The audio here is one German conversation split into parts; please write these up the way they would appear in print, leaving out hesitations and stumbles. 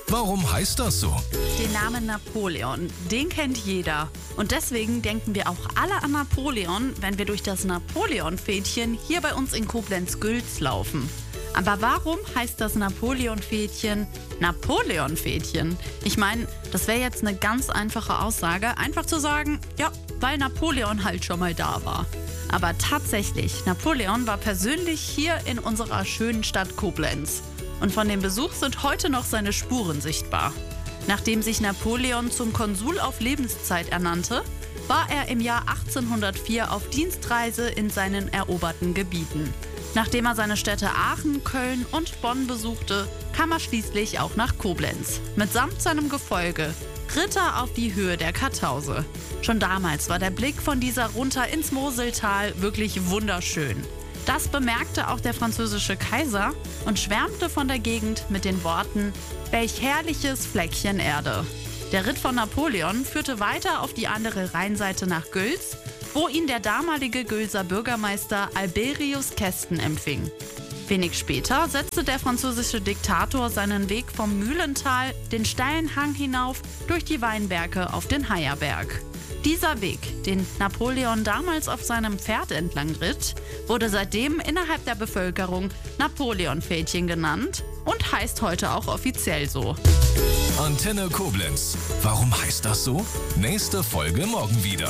Warum heißt das so? Den Namen Napoleon, den kennt jeder. Und deswegen denken wir auch alle an Napoleon, wenn wir durch das Napoleon-Fädchen hier bei uns in Koblenz-Gülz laufen. Aber warum heißt das Napoleon-Fädchen Napoleon-Fädchen? Ich meine, das wäre jetzt eine ganz einfache Aussage, einfach zu sagen, ja, weil Napoleon halt schon mal da war. Aber tatsächlich, Napoleon war persönlich hier in unserer schönen Stadt Koblenz. Und von dem Besuch sind heute noch seine Spuren sichtbar. Nachdem sich Napoleon zum Konsul auf Lebenszeit ernannte, war er im Jahr 1804 auf Dienstreise in seinen eroberten Gebieten. Nachdem er seine Städte Aachen, Köln und Bonn besuchte, kam er schließlich auch nach Koblenz. Mitsamt seinem Gefolge ritt er auf die Höhe der Kartause. Schon damals war der Blick von dieser runter ins Moseltal wirklich wunderschön. Das bemerkte auch der französische Kaiser und schwärmte von der Gegend mit den Worten: Welch herrliches Fleckchen Erde. Der Ritt von Napoleon führte weiter auf die andere Rheinseite nach Gülz, wo ihn der damalige Gülzer Bürgermeister Alberius Kesten empfing. Wenig später setzte der französische Diktator seinen Weg vom Mühlental den steilen Hang hinauf durch die Weinberge auf den Hayerberg. Dieser Weg, den Napoleon damals auf seinem Pferd entlang ritt, wurde seitdem innerhalb der Bevölkerung Napoleon-Fädchen genannt und heißt heute auch offiziell so. Antenne Koblenz. Warum heißt das so? Nächste Folge morgen wieder.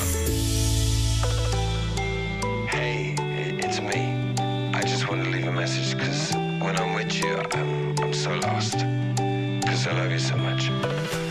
Hey, it's me. I just want to leave a message because when I'm with you, I'm so lost. Because I love you so much.